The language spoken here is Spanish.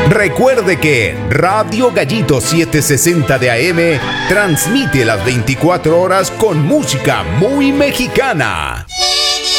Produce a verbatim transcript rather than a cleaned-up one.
Recuerde que Radio Gallito setecientos sesenta de A M transmite las veinticuatro horas con música muy mexicana.